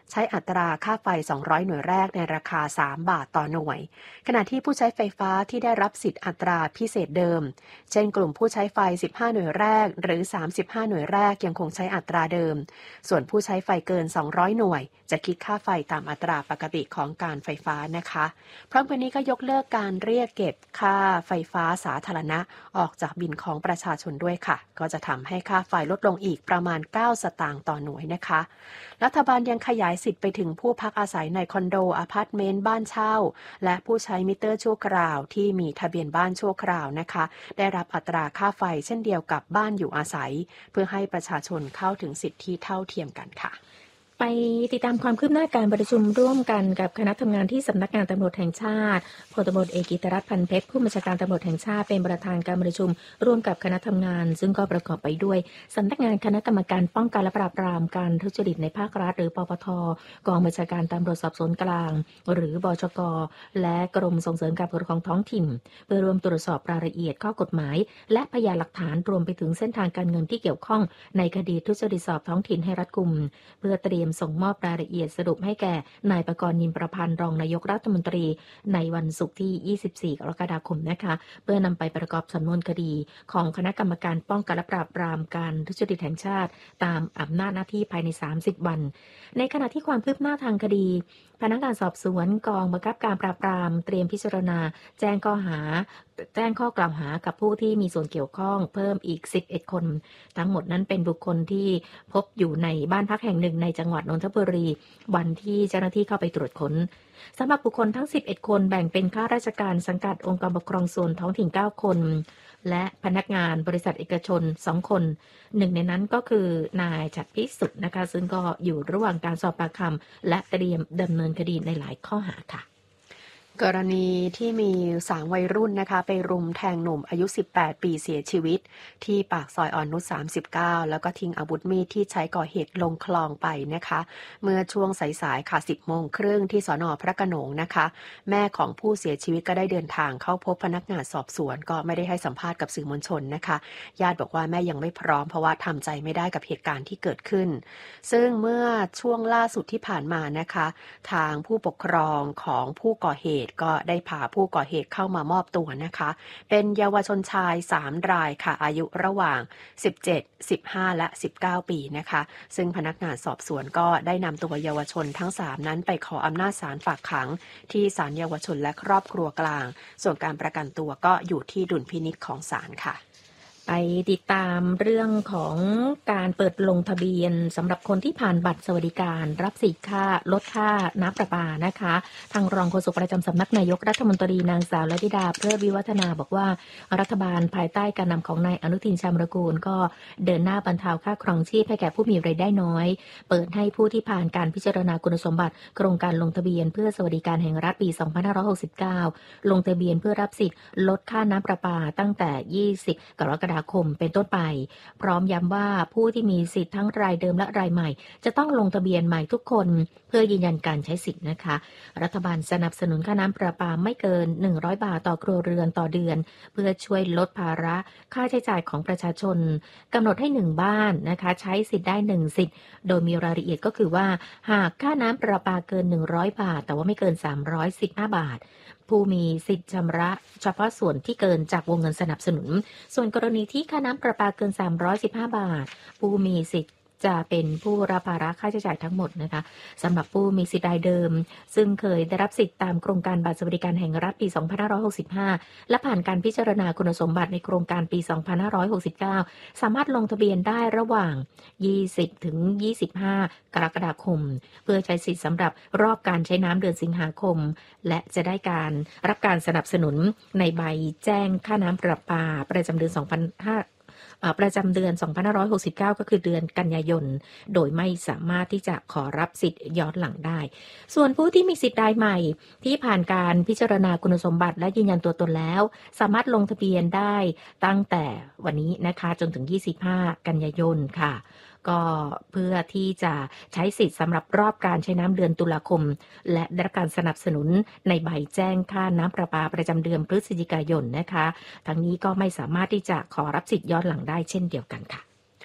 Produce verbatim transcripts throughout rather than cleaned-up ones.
ใช้อัตราค่าไฟสองร้อยหน่วยแรกในราคาสามบาทต่อหน่วยขณะที่ผู้ใช้ไฟฟ้าที่ได้รับสิทธิ์อัตราพิเศษเดิมเช่นกลุ่มผู้ใช้ไฟสิบห้าหน่วยแรกหรือสามสิบห้าหน่วยแรกยังคงใช้อัตราเดิมส่วนผู้ใช้ไฟเกินสองร้อยหน่วยจะคิดค่าไฟตามอัตราปกติของการไฟฟ้านะคะพร้อมกันนี้ก็ยกเลิกการเรียกเก็บค่าไฟฟ้าสาธารณะออกจากบิลของประชาชนด้วยค่ะก็จะทำให้ค่าไฟลดลงอีกประมาณเก้าสตางค์ต่อหน่วยนะคะรัฐบาลยังขยายสิทธิ์ไปถึงผู้พักอาศัยในคอนโดอพาร์ตเมนต์บ้านเช่าและผู้ใช้มิเตอร์ชั่วคราวที่มีทะเบียนบ้านชั่วคราวนะคะได้รับอัตราค่าไฟเช่นเดียวกับบ้านอยู่อาศัยเพื่อให้ประชาชนเข้าถึงสิทธิเท่าเทียมกันค่ะไปติดตามความคืบหน้าการประชุมร่วมกันกับคณะทำงานที่สำนักงานตำรวจแห่งชาติพลตำรวจเอกกิตติรัตน์พันเพชรผู้บัญชาการตำรวจแห่งชาติเป็นประธานการประชุมร่วมกับคณะทำงานซึ่งก็ประกอบไปด้วยสำนักงานคณะกรรมการป้องกันและปราบปรามการทุจริตในภาครัฐหรือปปท.กองบัญชาการตำรวจสอบสวนกลางหรือบชก.และกรมส่งเสริมการปกครองท้องถิ่นเพื่อร่วมตรวจสอบรายละเอียดข้อกฎหมายและพยานหลักฐานรวมไปถึงเส้นทางการเงินที่เกี่ยวข้องในคดีทุจริตสอบท้องถิ่นให้รัดกุมเพื่อเตรียมส่งมอบรายละเอียดสรุปให้แก่นายประกรณ์นินประพันธ์รองนายกรัฐมนตรีในวันศุกร์ที่ยี่สิบสี่กรกฎาคมนะคะเพื่อนำไปประกอบสำนวนคดีของคณะกรรมการป้องกันและปราบปรามการทุจริตแห่งชาติตามอำนาจหน้าที่ภายในสามสิบวันในขณะที่ความคืบหน้าทางคดีพนักงานสอบสวนกองบังคับการปราบปรามเตรียมพิจารณาแจ้งข้อหาแจ้งข้อกล่าวหากับผู้ที่มีส่วนเกี่ยวข้องเพิ่มอีกสิบเอ็ดคนทั้งหมดนั้นเป็นบุคคลที่พบอยู่ในบ้านพักแห่งหนึ่งในจังหวัดนนทบุรีวันที่เจ้าหน้าที่เข้าไปตรวจค้นสำหรับบุคคลทั้งสิบเอ็ดคนแบ่งเป็นข้าราชการสังกัดองค์กรปกครองส่วนท้องถิ่นเก้าคนและพนักงานบริษัทเอกชนสองคนหนึ่งในนั้นก็คือนายฉัตรพิสุทธิ์นะคะซึ่งก็อยู่ระหว่างการสอบปากคำและเตรียมดำเนินคดีในหลายข้อหาค่ะกรณีที่มีสาววัยรุ่นนะคะไปรุมแทงหนุ่มอายุสิบแปดปีเสียชีวิตที่ปากซอยอ่อนนุชสามสิบเก้าแล้วก็ทิ้งอาวุธมีดที่ใช้ก่อเหตุลงคลองไปนะคะเมื่อช่วงสายๆค่ะสิบโมงครึ่งที่สน.พระโขนงนะคะแม่ของผู้เสียชีวิตก็ได้เดินทางเข้าพบพนักงานสอบสวนก็ไม่ได้ให้สัมภาษณ์กับสื่อมวลชนนะคะญาติบอกว่าแม่ยังไม่พร้อมเพราะว่าทำใจไม่ได้กับเหตุการณ์ที่เกิดขึ้นซึ่งเมื่อช่วงล่าสุดที่ผ่านมานะคะทางผู้ปกครองของผู้ก่อเหตุก็ได้พาผู้ก่อเหตุเข้ามามอบตัวนะคะเป็นเยาวชนชายสามรายค่ะอายุระหว่างสิบเจ็ด สิบห้าและสิบเก้าปีนะคะซึ่งพนักงานสอบสวนก็ได้นำตัวเยาวชนทั้งสามนั้นไปขออำนาจศาลฝากขังที่ศาลเยาวชนและครอบครัวกลางส่วนการประกันตัวก็อยู่ที่ดุลพินิจของศาลค่ะไปติดตามเรื่องของการเปิดลงทะเบียนสำหรับคนที่ผ่านบัตรสวัสดิการรับสิทธิ์ค่าลดค่าน้ำประปานะคะทางรองโฆษกประจำสำนักนายกรัฐมนตรีนางสาวลลิดาเพลิดวิวัฒนาบอกว่ารัฐบาลภายใต้การนำของนายอนุทินชาญวิรากูลก็เดินหน้าบรรเทาค่าครองชีพให้แก่ผู้มีรายได้น้อยเปิดให้ผู้ที่ผ่านการพิจารณาคุณสมบัติโครงการลงทะเบียนเพื่อสวัสดิการแห่งรัฐปีสองพันห้าร้อยหกสิบเก้าลงทะเบียนเพื่อรับสิทธิ์ลดค่าน้ำประปาตั้งแต่ยี่สิบกรกฎาคมเป็นต้นไปพร้อมย้ำว่าผู้ที่มีสิทธิ์ทั้งรายเดิมและรายใหม่จะต้องลงทะเบียนใหม่ทุกคนเพื่อยืนยันการใช้สิทธิ์นะคะรัฐบาลสนับสนุนค่าน้ำประปาไม่เกินหนึ่งร้อยบาทต่อครัวเรือนต่อเดือนเพื่อช่วยลดภาระค่าใช้จ่ายของประชาชนกำหนดให้หนึ่งบ้านนะคะใช้สิทธิ์ได้หนึ่งสิทธิ์โดยมีรายละเอียดก็คือว่าหากค่าน้ำประปาเกินหนึ่งร้อยบาทแต่ว่าไม่เกินสามร้อยสิบห้าบาทผู้มีสิทธิ์ชำระเฉพาะส่วนที่เกินจากวงเงินสนับสนุนส่วนกรณีที่ค่าน้ำประปาเกินสามร้อยสิบห้าบาทผู้มีสิทธิ์จะเป็นผู้รับภาระค่าใช้จ่ายทั้งหมดนะคะสำหรับผู้มีสิทธิ์รายเดิมซึ่งเคยได้รับสิทธิ์ตามโครงการบัตรสวัสดิการแห่งรัฐปีสองพันห้าร้อยหกสิบห้าและผ่านการพิจารณาคุณสมบัติในโครงการปีสองพันห้าร้อยหกสิบเก้าสามารถลงทะเบียนได้ระหว่างยี่สิบถึงยี่สิบห้ากรกฎาคมเพื่อใช้สิทธิ์สำหรับรอบการใช้น้ำเดือนสิงหาคมและจะได้การรับการสนับสนุนในใบแจ้งค่าน้ำประปาประจำเดือนสองพันห้าประจำเดือนสองพันห้าร้อยหกสิบเก้าก็คือเดือนกันยายนโดยไม่สามารถที่จะขอรับสิทธิ์ย้อนหลังได้ส่วนผู้ที่มีสิทธิ์รายใหม่ที่ผ่านการพิจารณาคุณสมบัติและยืนยันตัวตนแล้วสามารถลงทะเบียนได้ตั้งแต่วันนี้นะคะจนถึงยี่สิบห้ากันยายนค่ะก็เพื่อที่จะใช้สิทธิ์สำหรับรอบการใช้น้ำเดือนตุลาคมและได้รับการสนับสนุนในใบแจ้งค่าน้ำประปาประจำเดือนพฤศจิกายนนะคะทั้งนี้ก็ไม่สามารถที่จะขอรับสิทธิ์ย้อนหลังได้เช่นเดียวกันค่ะ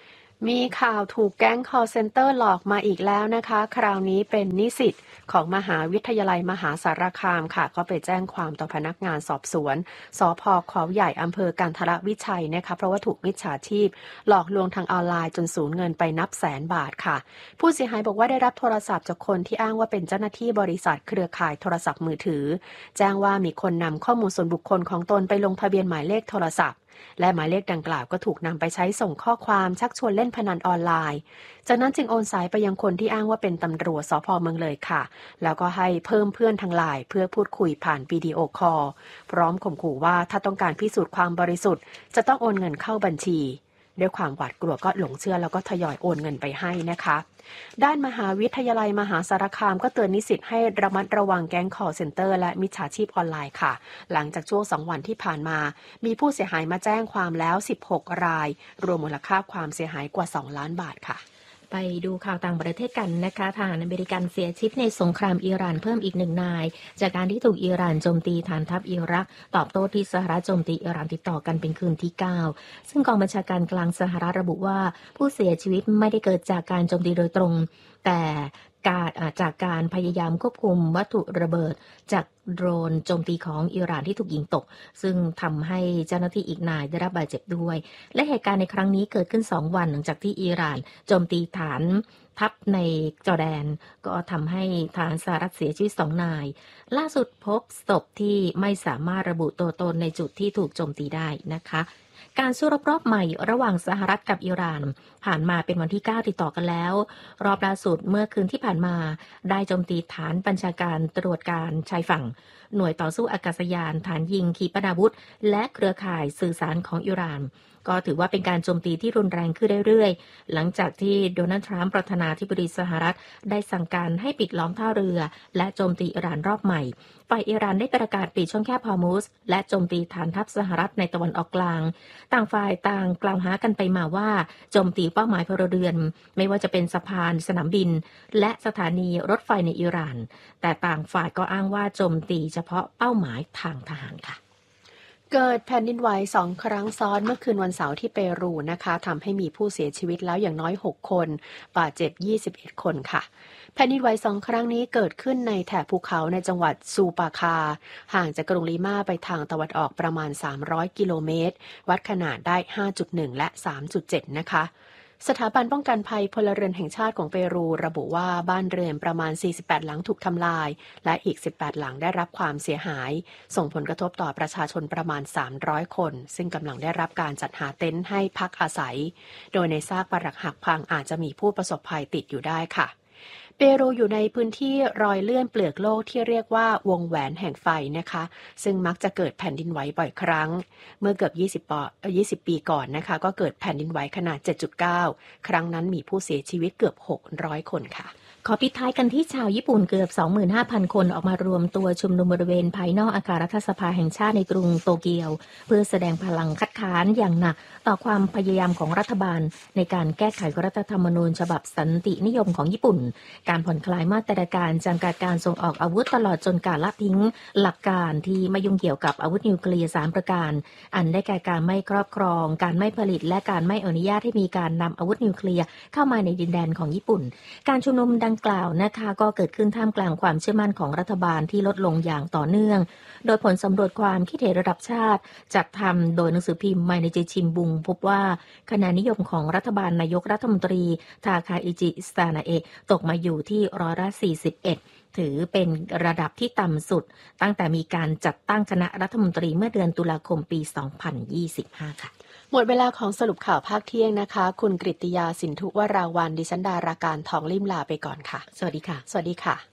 มีข่าวถูกแก๊ง call center หลอกมาอีกแล้วนะคะคราวนี้เป็นนิสิตของมหาวิทยาลัยมหาสารคามค่ะก็ไปแจ้งความต่อพนักงานสอบสวนสภ.เขาใหญ่อำเภอกันทรวิชัยนะคะเพราะว่าถูกมิจฉาชีพหลอกลวงทางออนไลน์จนสูญเงินไปนับแสนบาทค่ะผู้เสียหายบอกว่าได้รับโทรศัพท์จากคนที่อ้างว่าเป็นเจ้าหน้าที่บริษัทเครือข่ายโทรศัพท์มือถือแจ้งว่ามีคนนำข้อมูลส่วนบุคคลของตนไปลงทะเบียนหมายเลขโทรศัพท์และหมายเลขดังกล่าวก็ถูกนำไปใช้ส่งข้อความชักชวนเล่นพนันออนไลน์จากนั้นจึงโอนสายไปยังคนที่อ้างว่าเป็นตำรวจสภ.เมืองเลยค่ะแล้วก็ให้เพิ่มเพื่อนทางไลน์เพื่อพูดคุยผ่านวิดีโอคอลพร้อมข่มขู่ว่าถ้าต้องการพิสูจน์ความบริสุทธิ์จะต้องโอนเงินเข้าบัญชีด้วยความหวาดกลัวก็หลงเชื่อแล้วก็ทยอยโอนเงินไปให้นะคะด้านมหาวิทยาลัยมหาสารคามก็เตือนนิสิตให้ระมัดระวังแก๊ง call center และมิจฉาชีพออนไลน์ค่ะหลังจากช่วงสองวันที่ผ่านมามีผู้เสียหายมาแจ้งความแล้วสิบหกรายรวมมูลค่าความเสียหายกว่าสองล้านบาทค่ะไปดูข่าวต่างประเทศกันนะคะทหารอเมริกันเสียชีวิตในสงครามอิหร่านเพิ่มอีกหนึ่งนายจากการที่ถูกอิหร่านโจมตีฐานทัพอิรักตอบโต้ที่สหรัฐโจมตีอิหร่านติดต่อกันเป็นคืนที่เก้าซึ่งกองบัญชาการกลางสหรัฐระบุว่าผู้เสียชีวิตไม่ได้เกิดจากการโจมตีโดยตรงแต่การจากการพยายามควบคุมวัตถุระเบิดจากโดรนโจมตีของอิหร่านที่ถูกยิงตกซึ่งทำให้เจ้าหน้าที่อีกนายได้รับบาดเจ็บด้วยและเหตุการณ์ในครั้งนี้เกิดขึ้นสองวันหลังจากที่อิหร่านโจมตีฐานทัพในจอร์แดนก็ทำให้ทหารสหรัฐเสียชีวิตสองนายล่าสุดพบศพที่ไม่สามารถระบุตัวตนในจุดที่ถูกโจมตีได้นะคะการสู้รบรอบใหม่ระหว่างสหรัฐกับอิหร่านผ่านมาเป็นวันที่เก้าติดต่อกันแล้วรอบล่าสุดเมื่อคืนที่ผ่านมาได้โจมตีฐานบัญชาการตรวจการชายฝั่งหน่วยต่อสู้อากาศยานฐานยิงขีปนาวุธและเครือข่ายสื่อสารของอิหร่านก็ถือว่าเป็นการโจมตีที่รุนแรงขึ้นเรื่อยๆหลังจากที่โดนัลด์ทรัมป์ประธานาธิบดีสหรัฐได้สั่งการให้ปิดล้อมท่าเรือและโจมตีอิหร่านรอบใหม่ฝ่ายอิหร่านได้ประกาศปิดช่องแคบฮอร์มุซและโจมตีฐานทัพสหรัฐในตะวันออกกลางต่างฝ่ายต่างกล่าวหากันไปมาว่าโจมตีเป้าหมายพลเรือนไม่ว่าจะเป็นสะพานสนามบินและสถานีรถไฟในอิหร่านแต่ต่างฝ่ายก็อ้างว่าโจมตีเฉพาะเป้าหมายทางทหารค่ะเกิดแผ่นดินไหวสองครั้งซ้อนเมื่อคืนวันเสาร์ที่เปรูนะคะทำให้มีผู้เสียชีวิตแล้วอย่างน้อยหกคนบาดเจ็บยี่สิบเอ็ดคนค่ะแผ่นดินไหวสองครั้งนี้เกิดขึ้นในแถบภูเขาในจังหวัดซูปาคาห่างจากกรุงลิมาไปทางตะวันออกประมาณสามร้อยกิโลเมตรวัดขนาดได้ ห้าจุดหนึ่ง และ สามจุดเจ็ด นะคะสถาบันป้องกันภัยพลเรือนแห่งชาติของเปรูระบุว่าบ้านเรือนประมาณสี่สิบแปดหลังถูกทำลายและอีกสิบแปดหลังได้รับความเสียหายส่งผลกระทบต่อประชาชนประมาณสามร้อยคนซึ่งกำลังได้รับการจัดหาเต็นท์ให้พักอาศัยโดยในซากปรักหักพังอาจจะมีผู้ประสบภัยติดอยู่ได้ค่ะเปรูอยู่ในพื้นที่รอยเลื่อนเปลือกโลกที่เรียกว่าวงแหวนแห่งไฟนะคะซึ่งมักจะเกิดแผ่นดินไหวบ่อยครั้งเมื่อเกือบยี่สิบปียี่สิบปีก่อนนะคะก็เกิดแผ่นดินไหวขนาด เจ็ดจุดเก้า ครั้งนั้นมีผู้เสียชีวิตเกือบหกร้อยคนค่ะขอปิดท้ายกันที่ชาวญี่ปุ่นเกือบ สองหมื่นห้าพัน คนออกมารวมตัวชุมนุมบริเวณภายนอกอาคารรัฐสภาแห่งชาติในกรุงโตเกียวเพื่อแสดงพลังคัดค้านอย่างหนักต่อความพยายามของรัฐบาลในการแก้ไขรัฐธรรมนูญฉบับสันตินิยมของญี่ปุ่นการผ่อนคลายมาตรการจำกัดการส่งออกอาวุธตลอดจนการละทิ้งหลักการที่ไม่ยุ่งเกี่ยวกับอาวุธนิวเคลียร์สามประการอันได้แก่การไม่ครอบครองการไม่ผลิตและการไม่อนุญาตให้มีการนำอาวุธนิวเคลียร์เข้ามาในดินแดนของญี่ปุ่นการชุมนุมดังกล่าวนะคะก็เกิดขึ้นท่ามกลางความเชื่อมั่นของรัฐบาลที่ลดลงอย่างต่อเนื่องโดยผลสำรวจความคิดเห็นระดับชาติจัดทำโดยหนังสือพิมพ์ไมเนจิชิมบุงพบว่าคะแนนนิยมของรัฐบาลนายกรัฐมนตรีทาคาอิจิสตานาเอะตกมาอยู่ที่ร้อยละสี่สิบเอ็ดถือเป็นระดับที่ต่ำสุดตั้งแต่มีการจัดตั้งคณะรัฐมนตรีเมื่อเดือนตุลาคมปีสองพันยี่สิบห้าค่ะหมดเวลาของสรุปข่าวภาคเที่ยงนะคะคุณกฤติยาสินธุวราวันดิฉันดาราการทองลิ่มลาไปก่อนค่ะสวัสดีค่ะสวัสดีค่ะ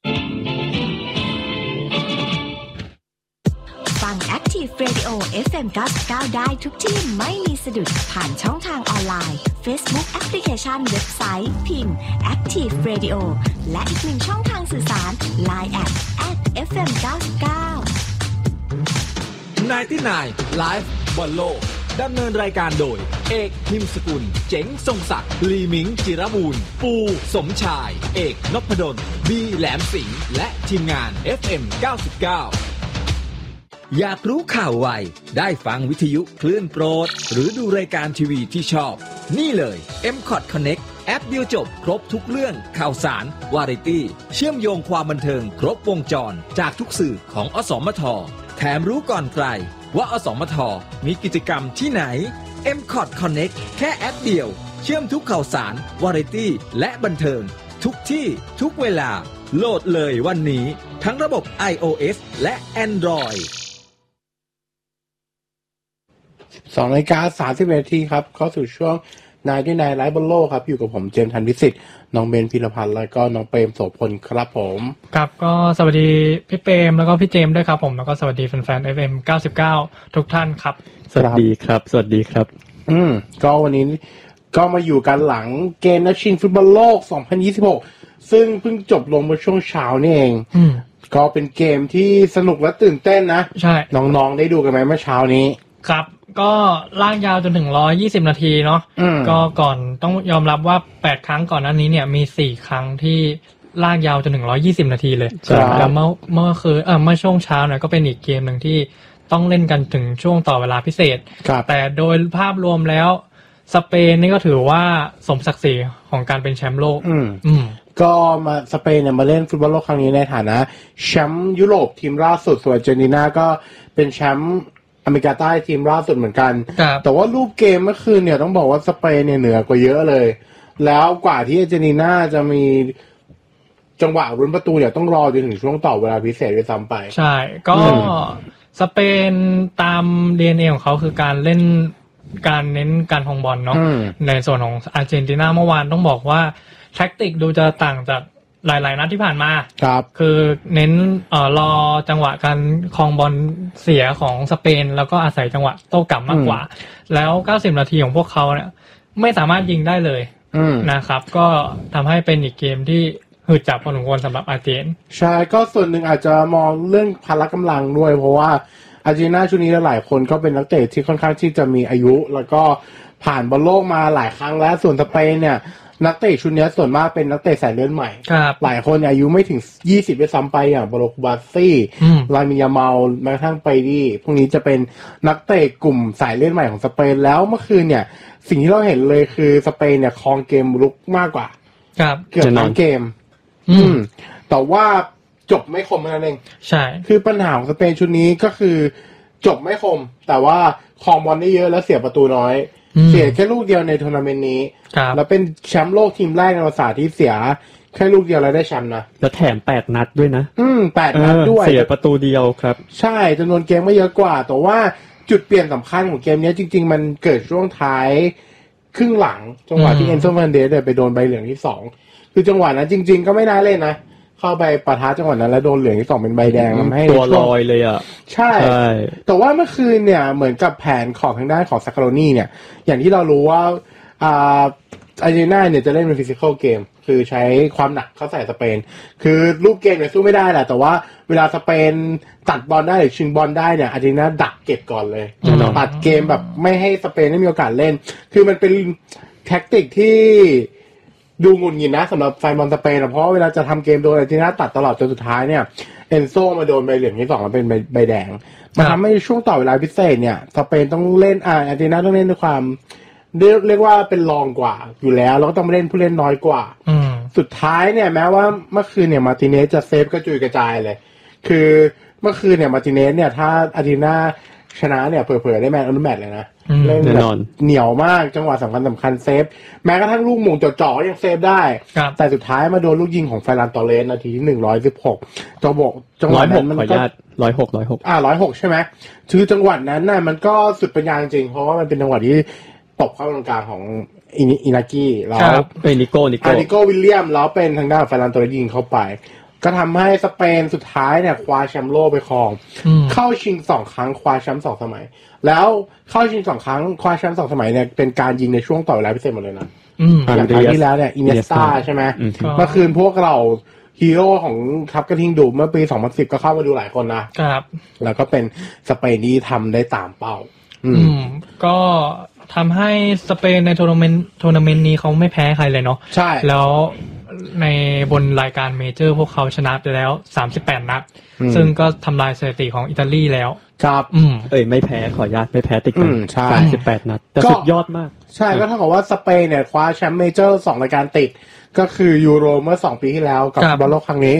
ฟัง Active Radio เอฟ เอ็ม เก้าสิบเก้าได้ทุกที่ไม่มีสะดุดผ่านช่องทางออนไลน์ Facebook Application เว็บไซต์พิมพ์ Active Radio และอีกหนึ่งช่องทางสื่อสาร ไลน์ แอท แอท เอฟ เอ็ม เก้าสิบเก้าไนน์ตี้ไนน์ Live บอลโลกดำเนินรายการโดยเอกพิมพ์สกุลเจ๋งทรงศักดิ์ลีมิงจิรบูรณ์ปูสมชายเอกนพดลบีแหลมสิงห์และทีมงาน เอฟ เอ็ม เก้าสิบเก้าอยากรู้ข่าวไวได้ฟังวิทยุคลื่นโปรดหรือดูรายการทีวีที่ชอบนี่เลย เอ็ม คอท Connect แอปเดียวจบครบทุกเรื่องข่าวสารวาไรตี้เชื่อมโยงความบันเทิงครบวงจรจากทุกสื่อของอสมทแถมรู้ก่อนใครว่าอสมทมีกิจกรรมที่ไหน เอ็ม คอท Connect แค่แอปเดียวเชื่อมทุกข่าวสารวาไรตี้และบันเทิงทุกที่ทุกเวลาโหลดเลยวันนี้ทั้งระบบ iOS และ Android สองนาฬิกาสามสิบนาทีครับเข้าสู่ช่วงนายด้วยนายไลฟ์บนโลกครับอยู่กับผมเจมส์ธันวิสิทธิ์น้องเบนพิรพันธ์แล้วก็น้องเปรมโสพลครับผมครับก็สวัสดีพี่เปรมแล้วก็พี่เจมส์ด้วยครับผมแล้วก็สวัสดีแฟนๆ เอฟ เอ็ม เก้าสิบเก้าทุกท่านครับสวัสดีครับสวัสดีครับอืมก็วันนี้ก็มาอยู่กันหลังเกมนัดชิงฟุตบอลโลกสองพันยี่สิบหกซึ่งเพิ่งจบลงเมื่อช่วงเช้านี่เองอืมก็เป็นเกมที่สนุกและตื่นเต้นนะใช่น้องๆได้ดูกันไหมเมื่อเช้านี้ครับก็ลากยาวจนถึงหนึ่งร้อยยี่สิบนาทีเนาะก็ก่อนต้องยอมรับว่าแปดครั้งก่อนหน้านี้เนี่ยมีสี่ครั้งที่ลากยาวจนถึงหนึ่งร้อยยี่สิบนาทีเลยแล้วเมื่อเมื่อคือเออเมื่อช่วงเช้าเนี่ยก็เป็นอีกเกมนึงที่ต้องเล่นกันถึงช่วงต่อเวลาพิเศษแต่โดยภาพรวมแล้วสเปนนี่ก็ถือว่าสมศักดิ์ศรีของการเป็นแชมป์โลกอืมอืมก็มาสเปนเนี่ยมาเล่นฟุตบอลโลกครั้งนี้ในฐานะแชมป์ยุโรปทีมล่าสุดส่วนอาร์เจนตินาก็เป็นแชมป์อเมริกาใต้ทีมล่าสุดเหมือนกันแต่ว่ารูปเกมเมื่อคืนเนี่ยต้องบอกว่าสเปนเนี่ยเหนือกว่าเยอะเลยแล้วกว่าที่อาร์เจนตินาจะมีจังหวะรุ้นประตูเนี่ยต้องรอจนถึงช่วงต่อเวลาพิเศษด้วยซ้ำไปใช่ก็สเปนตาม ดี เอ็น เอ ของเขาคือการเล่นการเน้นการครองบอลเนาะในส่วนของอาร์เจนตินาเมื่อวานต้องบอกว่าแทคติกดูจะต่างจากหลายๆนัดที่ผ่านมาครับคือเน้นเอ่อรอจังหวะการครองบอลเสียของสเปนแล้วก็อาศัยจังหวะโต้กลับมากกว่าแล้วเก้าสิบนาทีของพวกเขาเนี่ยไม่สามารถยิงได้เลยนะครับก็ทำให้เป็นอีกเกมที่หืดจับพอสมควรสำหรับอาร์เจนใช่ก็ส่วนหนึ่งอาจจะมองเรื่องพละกำลังด้วยเพราะว่าอาร์เจนตินาชุดนี้หลายคนก็เป็นนักเตะที่ค่อนข้างที่จะมีอายุแล้วก็ผ่านบอลโลกมาหลายครั้งแล้วส่วนสเปนเนี่ยนักเตะชุดนี้ส่วนมากเป็นนักเตะสายเลือดใหม่หลายคนอายุไม่ถึงยี่สิบด้วยซ้ำไปอย่างบาโลคูบาซี่ลามิยามาลแม้กระทั่งไปดีพวกนี้จะเป็นนักเตะกลุ่มสายเลือดใหม่ของสเปนแล้วเมื่อคืนเนี่ยสิ่งที่เราเห็นเลยคือสเปนเนี่ยครองเกมลุกมากกว่าเกือบทั้งเกมอืมแต่ว่าจบไม่คมนั่นเองใช่คือปัญหาของสเปนชุดนี้ก็คือจบไม่คมแต่ว่าครองบอลได้เยอะแล้วเสียประตูน้อยเสียแค่ลูกเดียวในทัวร์นาเมนต์นี้แล้วเป็นแชมป์โลกทีมแรกในประวัติศาสตร์ที่เสียแค่ลูกเดียวแล้วได้แชมป์นะแล้วแถมแปดนัดด้วยนะอืมแปดนัดด้วยเสียประตูเดียวครับใช่จำนวนเกมไม่เยอะกว่าแต่ว่าจุดเปลี่ยนสำคัญของเกมนี้จริงๆมันเกิดช่วงท้ายครึ่งหลังจังหวะที่เอนโซ เฟร์นันเดสไปโดนใบเหลืองที่สองคือจังหวะนั้นจริงๆก็ไม่น่าเล่นนะเข้าไปปะทะจังหวะนั้นแล้วโดนเหลืองที่สองเป็นใบแดงทำให้ตัวลอยเลยอ่ะใช่แต่ว่าเมื่อคืนเนี่ยเหมือนกับแผนของทางด้านของซาคาโรนี่เนี่ยอย่างที่เรารู้ว่าอ่าอาร์เจนตินาเนี่ยจะเล่นเป็นฟิสิคอลเกมคือใช้ความหนักเข้าใส่สเปนคือรูปเกมเนี่ยสู้ไม่ได้แหละแต่ว่าเวลาสเปนตัดบอลได้หรือชิงบอลได้เนี่ยอาร์เจนตินาดักเก็บก่อนเลยตัดเกมแบบไม่ให้สเปนได้มีโอกาสเล่นคือมันเป็นแท็กติกที่ดูงุนงินนะสำหรับแฟนบอลสเปนเพราะเวลาจะทำเกมโดนอาร์เจนตินาตัดตลอดจนสุดท้ายเนี่ยเอนโซมาโดนใบเหลืองที่สองแล้วเป็นใบใบแดงมันทำให้ช่วงต่อเวลาพิเศษเนี่ยสเปนต้องเล่นอ่าอาร์เจนตินาต้องเล่นด้วยความเรียกเรียกว่าเป็นรองกว่าอยู่แล้วแล้วก็ต้องเล่นผู้เล่นน้อยกว่าสุดท้ายเนี่ยแม้ว่าเมื่อคืนเนี่ยมาร์ติเนสจะเซฟกระจุยกระจายเลยคือเมื่อคืนเนี่ยมาร์ติเนสเนี่ยถ้าอาร์เจนตินาชนะเนี่ยเผลอๆได้แมตช์อนุแมตช์เลยนะเล่นแบบเหนียวมากจังหวะสำคัญสำคัญเซฟแม้กระทั่งลูกหม่งจ่อๆยังเซฟได้แต่สุดท้ายมาโดนลูกยิงของเฟรานตอเรสนาทีที่หนึ่งร้อยสิบหกจังหวะจังหวะนั้นมันก็ร้อยหกร้อยหกอ่าร้อยหกใช่ไหมคือจังหวะนั้นน่ะมันก็สุดปัญญาจริงเพราะว่ามันเป็นจังหวะที่ตบเข้าตรงกลางของอินากิแล้วเป็นนิโก้นิโก้นิโก้วิลเลียมแล้วเป็นทางด้านเฟรานตอเรสยิงเข้าไปก็ทำให้สเปนสุดท้ายเนี่ยคว้าแชมป์โลกไปครองเข้าชิงสองครั้งคว้าแชมป์สองสมัยแล้วเข้าชิงสองครั้งคว้าแชมป์สองสมัยเนี่ยเป็นการยิงในช่วงต่อเวลาพิเศษหมดเลยนะอย่างครั้งที่แล้วเนี่ยอินเนสตาใช่ไหมเมื่อคืนพวกเราฮีโร่ของทัพกระทิงดูเมื่อปีสองพันสิบก็เข้ามาดูหลายคนนะครับแล้วก็เป็นสเปนที่ทำได้ตามเป้าอืมก็ทำให้สเปนในทัวร์นาเมนต์ทัวร์นาเมนต์นี้เขาไม่แพ้ใครเลยเนาะใช่แล้วในบนรายการเมเจอร์พวกเขาชนะไปแล้วสามสิบแปดนัดอืมซึ่งก็ทำลายสถิติของอิตาลีแล้วครับอืมเอ้ยไม่แพ้ขออนุญาตไม่แพ้ติดกัอืนมใช่สามสิบแปดนัดแต่ก็สุดยอดมากใช่ก็เท่ากับว่าสเปนเนี่ยคว้าแชมป์เมเจอร์สองรายการติดก็คือยูโรเมื่อสองปีที่แล้วกับครับบอลโลกครั้งนี้